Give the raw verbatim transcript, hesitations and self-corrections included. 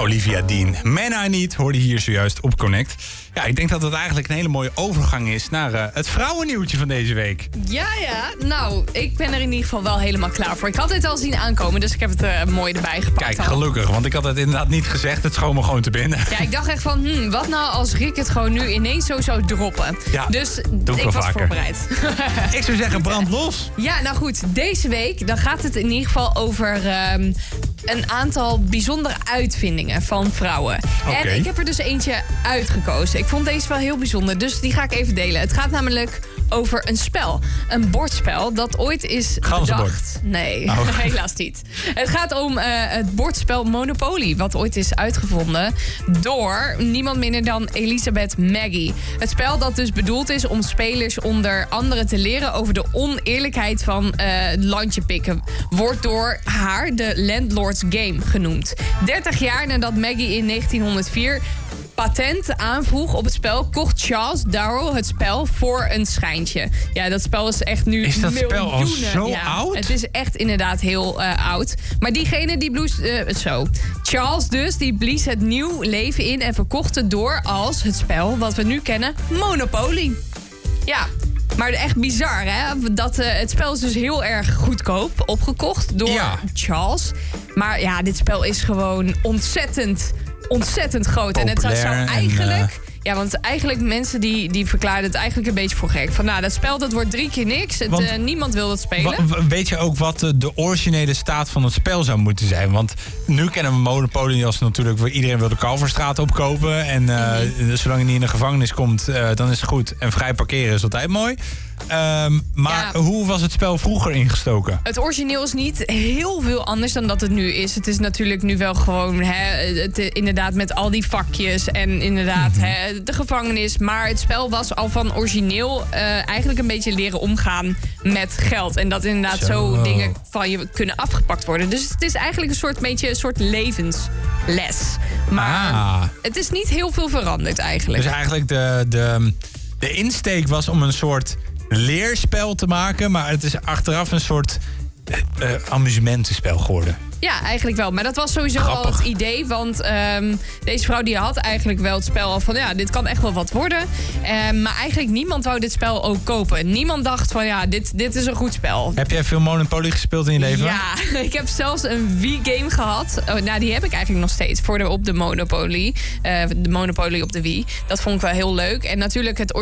Olivia Dean. Man I Need hoorde hier zojuist op Connect. Ja, ik denk dat het eigenlijk een hele mooie overgang is naar uh, het vrouwennieuwtje van deze week. Ja, ja. Nou, ik ben er in ieder geval wel helemaal klaar voor. Ik had het al zien aankomen, dus ik heb het uh, mooi erbij gepakt. Kijk, al. gelukkig, want ik had het inderdaad niet gezegd. Het schoon me gewoon te binnen. Ja, ik dacht echt van, hmm, wat nou als Rick het gewoon nu ineens zo zou droppen? Ja, dus doe ik, ik wel was vaker. voorbereid. Ik zou zeggen, brand los. Ja, nou goed, deze week dan gaat het in ieder geval over um, een aantal bijzondere uitvindingen van vrouwen. Okay. En ik heb er dus eentje uitgekozen. Ik vond deze wel heel bijzonder, dus die ga ik even delen. Het gaat namelijk over een spel. Een bordspel dat ooit is Ganzenbord. bedacht. Nee, oh. helaas niet. Het gaat om uh, het bordspel Monopoly, wat ooit is uitgevonden door niemand minder dan Elizabeth Magie. Het spel dat dus bedoeld is om spelers onder andere te leren over de oneerlijkheid van uh, landje pikken, wordt door haar de Landlord's Game genoemd. dertig jaar nadat Magie in negentienhonderdvier patent aanvroeg op het spel, kocht Charles Darrow het spel voor een schijntje. Ja, dat spel is echt nu Is dat miljoenen. spel al zo ja, oud? Het is echt inderdaad heel uh, oud. Maar diegene die blies... Uh, zo. Charles dus, die blies het nieuw leven in en verkocht het door als het spel wat we nu kennen, Monopoly. Ja, maar echt bizar, hè? Dat, uh, het spel is dus heel erg goedkoop opgekocht door ja. Charles. Maar ja, dit spel is gewoon ontzettend... ontzettend groot. Populair en het zou eigenlijk... En, uh... Ja, want eigenlijk mensen die, die verklaarden het eigenlijk een beetje voor gek. Van nou, dat spel dat wordt drie keer niks. Het, want, uh, niemand wil dat spelen. Wa- weet je ook wat de, de originele staat van het spel zou moeten zijn? Want nu kennen we Monopoly als natuurlijk... iedereen wil de Kalverstraat opkopen. En uh, mm-hmm. zolang hij niet in de gevangenis komt, uh, dan is het goed. En vrij parkeren is altijd mooi. Um, maar ja. Hoe was het spel vroeger ingestoken? Het origineel is niet heel veel anders dan dat het nu is. Het is natuurlijk nu wel gewoon hè, het, inderdaad met al die vakjes en inderdaad mm-hmm. hè, de gevangenis. Maar het spel was al van origineel uh, eigenlijk een beetje leren omgaan met geld. En dat inderdaad zo, zo dingen van je kunnen afgepakt worden. Dus het is eigenlijk een soort, beetje een soort levensles. Maar ah. het is niet heel veel veranderd eigenlijk. Dus eigenlijk de, de, de insteek was om een soort leerspel te maken, maar het is achteraf een soort uh, amusementenspel geworden. Ja, eigenlijk wel. Maar dat was sowieso Grappig. al het idee. Want um, deze vrouw die had eigenlijk wel het spel al van... ja, dit kan echt wel wat worden. Um, maar eigenlijk niemand wou dit spel ook kopen. Niemand dacht van, ja, dit, dit is een goed spel. Heb jij veel Monopoly gespeeld in je leven? Ja, ik heb zelfs een Wii-game gehad. Oh, nou, die heb ik eigenlijk nog steeds voor de, op de Monopoly. Uh, de Monopoly op de Wii. Dat vond ik wel heel leuk. En natuurlijk het